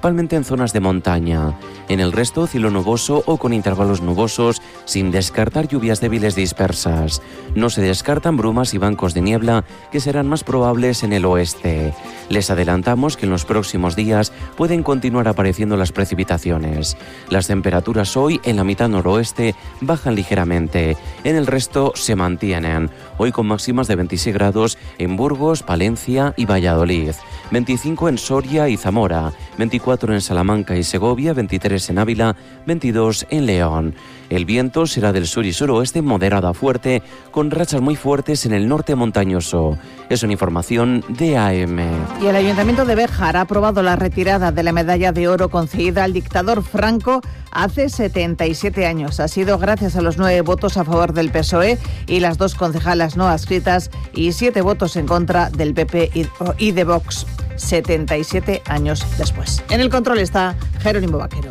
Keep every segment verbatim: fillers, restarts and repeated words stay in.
principalmente en zonas de montaña. En el resto, cielo nuboso o con intervalos nubosos, sin descartar lluvias débiles dispersas. No se descartan brumas y bancos de niebla, que serán más probables en el oeste. Les adelantamos que en los próximos días pueden continuar apareciendo las precipitaciones. Las temperaturas hoy en la mitad noroeste bajan ligeramente, en el resto se mantienen. Hoy con máximas de veintiséis grados en Burgos, Palencia y Valladolid, veinticinco en Soria y Zamora, veinticuatro en Salamanca y Segovia, veintitrés en Ávila, veintidós en León. El viento será del sur y suroeste moderado a fuerte, con rachas muy fuertes en el norte montañoso. Es una información de A M. Y el Ayuntamiento de Béjar ha aprobado la retirada de la medalla de oro concedida al dictador Franco hace setenta y siete años. Ha sido gracias a los nueve votos a favor del P S O E y las dos concejalas no adscritas y siete votos en contra del P P y de Vox, setenta y siete años después. En el control está Jerónimo Vaquero.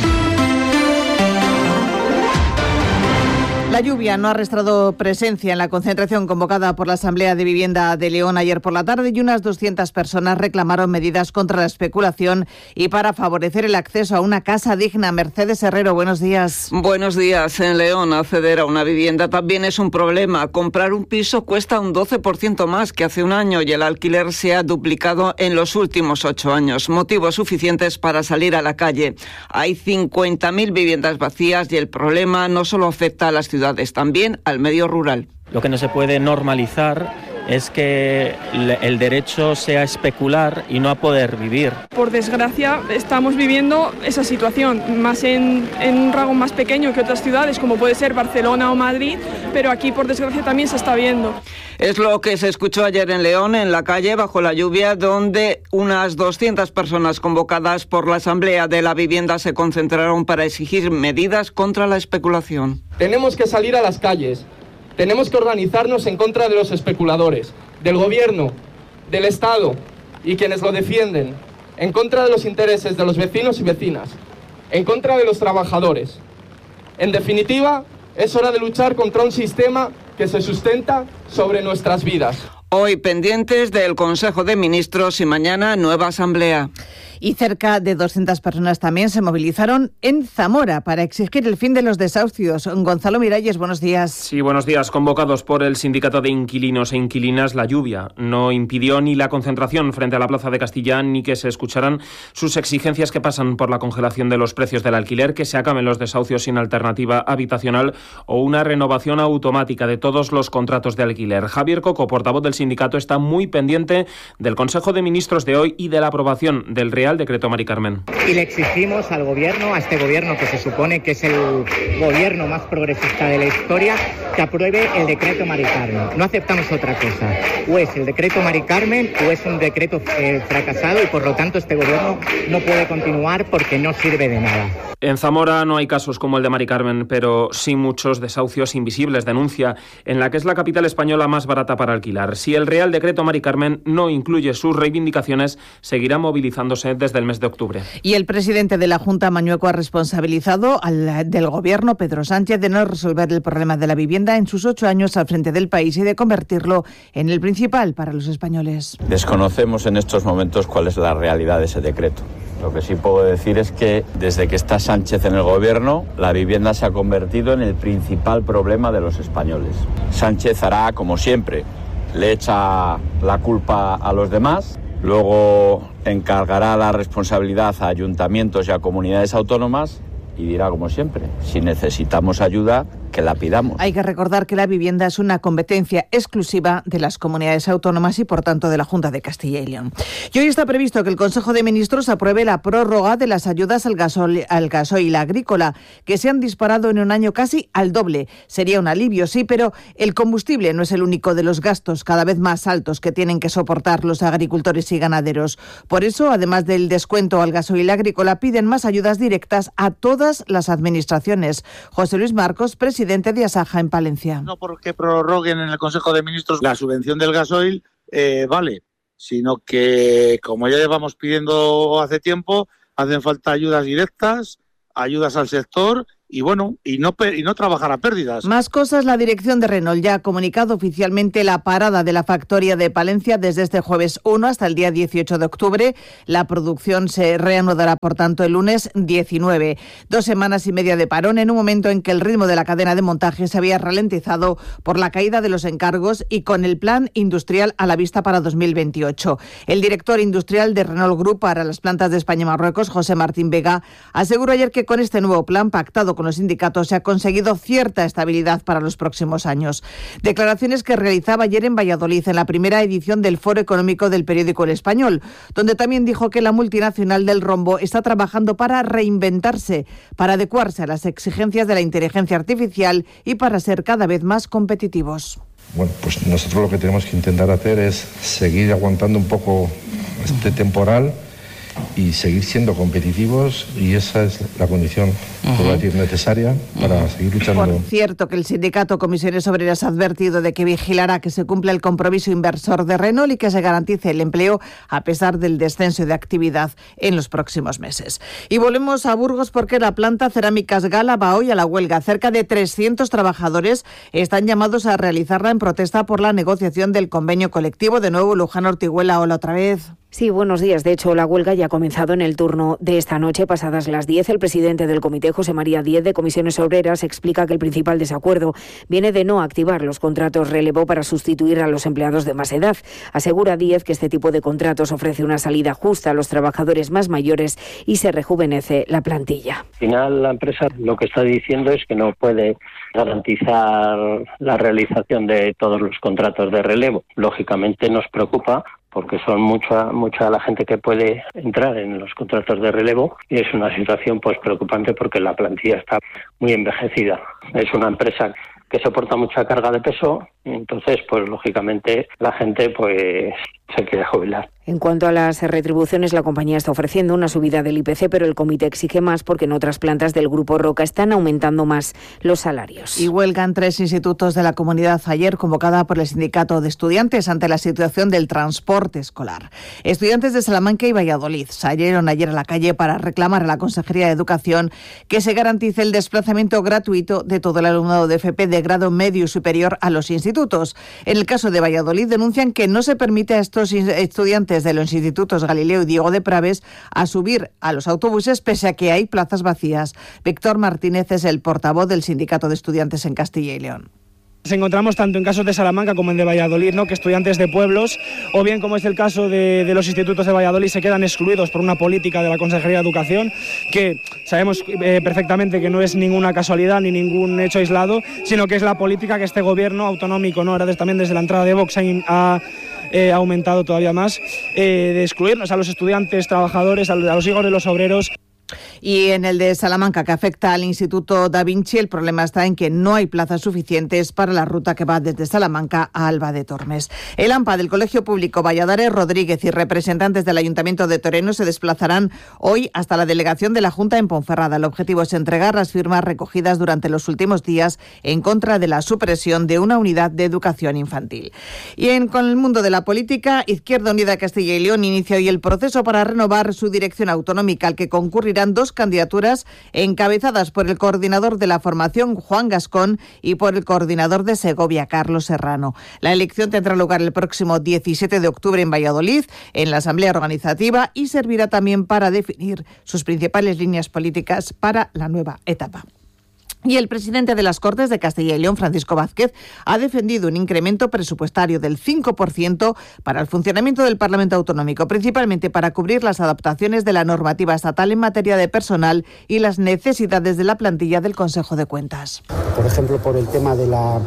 La lluvia no ha restado presencia en la concentración convocada por la Asamblea de Vivienda de León ayer por la tarde y unas doscientas personas reclamaron medidas contra la especulación y para favorecer el acceso a una casa digna. Mercedes Herrero, buenos días. Buenos días. En León, acceder a una vivienda también es un problema. Comprar un piso cuesta un doce por ciento más que hace un año y el alquiler se ha duplicado en los últimos ocho años. Motivos suficientes para salir a la calle. Hay cincuenta mil viviendas vacías y el problema no solo afecta a las ciudades, también al medio rural. Lo que no se puede normalizar es que el derecho sea a especular y no a poder vivir. Por desgracia, estamos viviendo esa situación, más en, en un rango más pequeño que otras ciudades, como puede ser Barcelona o Madrid, pero aquí, por desgracia, también se está viendo. Es lo que se escuchó ayer en León, en la calle, bajo la lluvia, donde unas doscientas personas convocadas por la Asamblea de la Vivienda se concentraron para exigir medidas contra la especulación. Tenemos que salir a las calles. Tenemos que organizarnos en contra de los especuladores, del gobierno, del Estado y quienes lo defienden, en contra de los intereses de los vecinos y vecinas, en contra de los trabajadores. En definitiva, es hora de luchar contra un sistema que se sustenta sobre nuestras vidas. Hoy pendientes del Consejo de Ministros y mañana nueva asamblea. Y cerca de doscientas personas también se movilizaron en Zamora para exigir el fin de los desahucios. Gonzalo Miralles, buenos días. Sí, buenos días. Convocados por el Sindicato de Inquilinos e Inquilinas, la lluvia no impidió ni la concentración frente a la Plaza de Castellán ni que se escucharan sus exigencias que pasan por la congelación de los precios del alquiler, que se acaben los desahucios sin alternativa habitacional o una renovación automática de todos los contratos de alquiler. Javier Coco, portavoz del sindicato, está muy pendiente del Consejo de Ministros de hoy y de la aprobación del Real Decreto Mari Carmen. Y le exigimos al gobierno, a este gobierno que se supone que es el gobierno más progresista de la historia, que apruebe el decreto Mari Carmen. No aceptamos otra cosa. O es el decreto Mari Carmen o es un decreto eh, fracasado y por lo tanto este gobierno no puede continuar porque no sirve de nada. En Zamora no hay casos como el de Mari Carmen, pero sí muchos desahucios invisibles, denuncia, en la que es la capital española más barata para alquilar. Si el Real Decreto Mari Carmen no incluye sus reivindicaciones, seguirá movilizándose desde el mes de octubre. Y el presidente de la Junta, Mañueco, ha responsabilizado al del Gobierno, Pedro Sánchez, de no resolver el problema de la vivienda en sus ocho años al frente del país y de convertirlo en el principal para los españoles. Desconocemos en estos momentos cuál es la realidad de ese decreto. Lo que sí puedo decir es que desde que está Sánchez en el gobierno, la vivienda se ha convertido en el principal problema de los españoles. Sánchez hará como siempre, le echa la culpa a los demás, luego encargará la responsabilidad a ayuntamientos y a comunidades autónomas y dirá como siempre, si necesitamos ayuda, que la pidamos. Hay que recordar que la vivienda es una competencia exclusiva de las comunidades autónomas y, por tanto, de la Junta de Castilla y León. Y hoy está previsto que el Consejo de Ministros apruebe la prórroga de las ayudas al gasoil, al gasoil agrícola, que se han disparado en un año casi al doble. Sería un alivio, sí, pero el combustible no es el único de los gastos cada vez más altos que tienen que soportar los agricultores y ganaderos. Por eso, además del descuento al gasoil agrícola, piden más ayudas directas a todas las administraciones. José Luis Marcos, presidente presidente de Asaja en Palencia. No porque prorroguen en el Consejo de Ministros la subvención del gasoil, eh, vale, sino que, como ya llevamos pidiendo hace tiempo, hacen falta ayudas directas, ayudas al sector y bueno, y no, y no trabajar a pérdidas. Más cosas, la dirección de Renault ya ha comunicado oficialmente la parada de la factoría de Palencia desde este jueves uno hasta el día dieciocho de octubre. La producción se reanudará, por tanto, el lunes diecinueve. Dos semanas y media de parón en un momento en que el ritmo de la cadena de montaje se había ralentizado por la caída de los encargos y con el plan industrial a la vista para dos mil veintiocho. El director industrial de Renault Group para las plantas de España y Marruecos, José Martín Vega, aseguró ayer que con este nuevo plan pactado con los sindicatos se ha conseguido cierta estabilidad para los próximos años. Declaraciones que realizaba ayer en Valladolid en la primera edición del Foro Económico del periódico El Español, donde también dijo que la multinacional del rombo está trabajando para reinventarse, para adecuarse a las exigencias de la inteligencia artificial y para ser cada vez más competitivos. Bueno, pues nosotros lo que tenemos que intentar hacer es seguir aguantando un poco este temporal y seguir siendo competitivos, y esa es la condición, uh-huh. puedo decir, necesaria para uh-huh. seguir luchando. Por cierto, que el sindicato Comisiones Obreras ha advertido de que vigilará que se cumpla el compromiso inversor de Renault y que se garantice el empleo a pesar del descenso de actividad en los próximos meses. Y volvemos a Burgos porque la planta Cerámicas Gala va hoy a la huelga. Cerca de trescientos trabajadores están llamados a realizarla en protesta por la negociación del convenio colectivo. De nuevo, Luján Ortiguela, hola otra vez. Sí, buenos días. De hecho, la huelga ya ha comenzado en el turno de esta noche. Pasadas las diez, el presidente del comité, José María Díez, de Comisiones Obreras, explica que el principal desacuerdo viene de no activar los contratos relevo para sustituir a los empleados de más edad. Asegura Díez que este tipo de contratos ofrece una salida justa a los trabajadores más mayores y se rejuvenece la plantilla. Al final, la empresa lo que está diciendo es que no puede garantizar la realización de todos los contratos de relevo. Lógicamente nos preocupa porque son mucha mucha la gente que puede entrar en los contratos de relevo y es una situación pues preocupante porque la plantilla está muy envejecida. Es una empresa que soporta mucha carga de peso, y entonces pues lógicamente la gente pues se quiere jubilar. En cuanto a las retribuciones, la compañía está ofreciendo una subida del I P C, pero el comité exige más porque en otras plantas del Grupo Roca están aumentando más los salarios. Y huelgan tres institutos de la comunidad ayer, convocada por el Sindicato de Estudiantes ante la situación del transporte escolar. Estudiantes de Salamanca y Valladolid salieron ayer a la calle para reclamar a la Consejería de Educación que se garantice el desplazamiento gratuito de todo el alumnado de F P de grado medio y superior a los institutos. En el caso de Valladolid denuncian que no se permite a estos estudiantes de los institutos Galileo y Diego de Praves a subir a los autobuses pese a que hay plazas vacías. Víctor Martínez es el portavoz del Sindicato de Estudiantes en Castilla y León. Nos encontramos tanto en casos de Salamanca como en de Valladolid, ¿no?, que estudiantes de pueblos, o bien como es el caso de, de los institutos de Valladolid, se quedan excluidos por una política de la Consejería de Educación, que sabemos eh, perfectamente que no es ninguna casualidad ni ningún hecho aislado, sino que es la política que este gobierno autonómico, ¿no?, ahora también desde la entrada de Vox ha eh, aumentado todavía más, eh, de excluirnos a los estudiantes, trabajadores, a los hijos de los obreros. Y en el de Salamanca, que afecta al Instituto Da Vinci, el problema está en que no hay plazas suficientes para la ruta que va desde Salamanca a Alba de Tormes. El AMPA del Colegio Público Valladares Rodríguez y representantes del Ayuntamiento de Toreno se desplazarán hoy hasta la delegación de la Junta en Ponferrada. El objetivo es entregar las firmas recogidas durante los últimos días en contra de la supresión de una unidad de educación infantil. Y en, con el mundo de la política, Izquierda Unida Castilla y León inicia hoy el proceso para renovar su dirección autonómica, al que concurrirán dos candidaturas encabezadas por el coordinador de la formación, Juan Gascón, y por el coordinador de Segovia, Carlos Serrano. La elección tendrá lugar el próximo diecisiete de octubre en Valladolid, en la Asamblea Organizativa, y servirá también para definir sus principales líneas políticas para la nueva etapa. Y el presidente de las Cortes de Castilla y León, Francisco Vázquez, ha defendido un incremento presupuestario del cinco por ciento para el funcionamiento del Parlamento Autonómico, principalmente para cubrir las adaptaciones de la normativa estatal en materia de personal y las necesidades de la plantilla del Consejo de Cuentas. Por ejemplo, por el tema de la...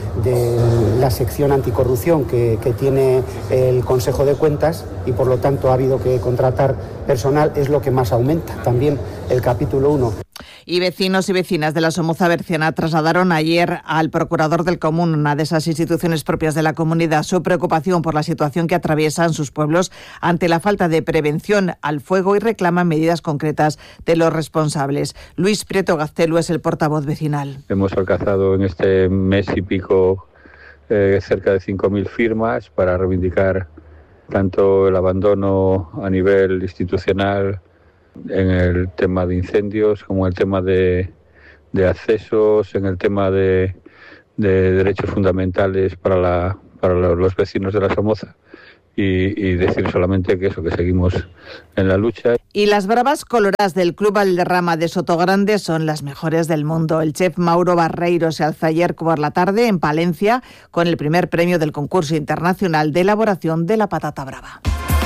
de la sección anticorrupción que, que tiene el Consejo de Cuentas, y por lo tanto ha habido que contratar personal, es lo que más aumenta. También el capítulo uno. Y vecinos y vecinas de la Somoza Berciana trasladaron ayer al procurador del Común, una de esas instituciones propias de la comunidad, su preocupación por la situación que atraviesan sus pueblos ante la falta de prevención al fuego y reclaman medidas concretas de los responsables. Luis Prieto Gaztelu es el portavoz vecinal. Hemos alcanzado en este mes y pico eh, cerca de cinco mil firmas para reivindicar tanto el abandono a nivel institucional en el tema de incendios como el tema de, de accesos, en el tema de, de derechos fundamentales para, la, para los vecinos de la Somoza. Y, y decir solamente que eso, que seguimos en la lucha. Y las bravas coloradas del Club Valderrama de Sotogrande son las mejores del mundo. El chef Mauro Barreiro se alzó ayer por la tarde en Palencia con el primer premio del concurso internacional de elaboración de la patata brava.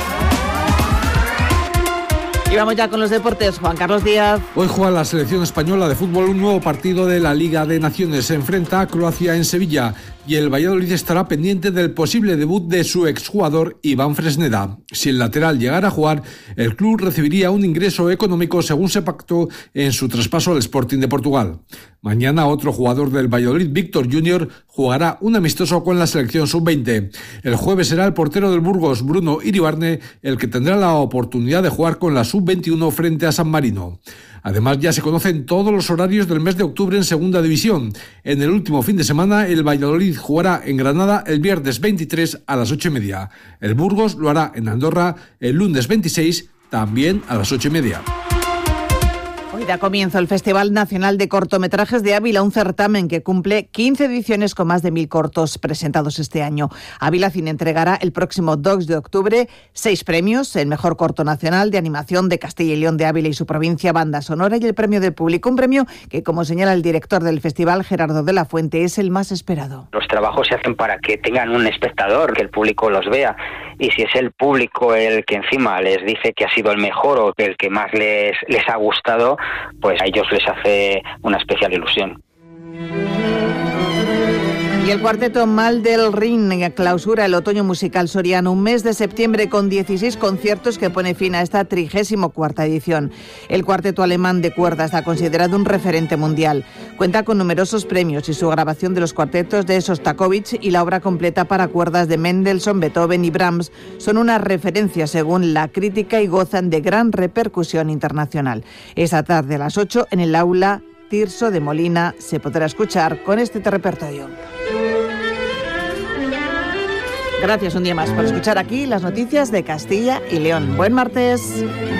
Y vamos ya con los deportes. Juan Carlos Díaz. Hoy juega la selección española de fútbol un nuevo partido de la Liga de Naciones. Se enfrenta a Croacia en Sevilla y el Valladolid estará pendiente del posible debut de su exjugador Iván Fresneda. Si el lateral llegara a jugar, el club recibiría un ingreso económico según se pactó en su traspaso al Sporting de Portugal. Mañana otro jugador del Valladolid, Víctor Junior, jugará un amistoso con la selección sub veinte. El jueves será el portero del Burgos, Bruno Iribarne, el que tendrá la oportunidad de jugar con la sub veintiuno frente a San Marino. Además, ya se conocen todos los horarios del mes de octubre en Segunda División. En el último fin de semana, el Valladolid jugará en Granada el viernes veintitrés a las ocho y media. El Burgos lo hará en Andorra el lunes veintiséis, también a las ocho y media. Hoy da comienzo el Festival Nacional de Cortometrajes de Ávila, un certamen que cumple quince ediciones con más de mil cortos presentados este año. Ávila Cine entregará el próximo dos de octubre seis premios: el mejor corto nacional de animación de Castilla y León, de Ávila y su provincia, banda sonora, y el premio del público, un premio que, como señala el director del festival, Gerardo de la Fuente, es el más esperado. Los trabajos se hacen para que tengan un espectador, que el público los vea, y si es el público el que encima les dice que ha sido el mejor o que el que más les, les ha gustado, pues a ellos les hace una especial ilusión. Y el cuarteto Mal del Rin clausura el otoño musical soriano, un mes de septiembre con dieciséis conciertos que pone fin a esta trigésimo cuarta edición. El cuarteto alemán de cuerda está considerado un referente mundial. Cuenta con numerosos premios y su grabación de los cuartetos de Sostakovich y la obra completa para cuerdas de Mendelssohn, Beethoven y Brahms son una referencia según la crítica y gozan de gran repercusión internacional. Esa tarde a las ocho en el aula Tirso de Molina se podrá escuchar con este repertorio. Gracias un día más por escuchar aquí las noticias de Castilla y León. Buen martes.